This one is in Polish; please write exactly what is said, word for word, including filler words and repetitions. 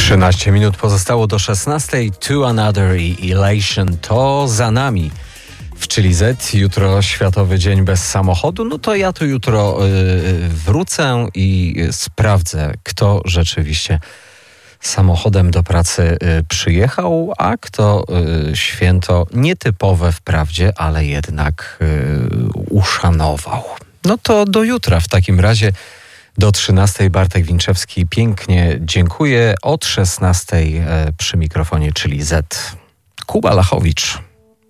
trzynaście minut pozostało do szesnastej. To Another i Elation to za nami. W Chili Z jutro Światowy Dzień Bez Samochodu. No to ja tu jutro yy, wrócę i sprawdzę, kto rzeczywiście samochodem do pracy yy, przyjechał, a kto yy, święto nietypowe wprawdzie, ale jednak yy, uszanował. No to do jutra w takim razie. Do trzynastej Bartek Winczewski pięknie dziękuję. Od szesnastej przy mikrofonie Chili Z Kuba Lachowicz.